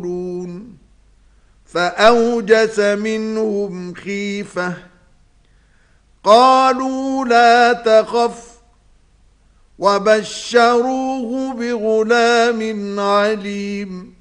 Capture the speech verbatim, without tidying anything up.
فأوجس منهم خيفة قالوا لا تخف وبشروه بغلام عليم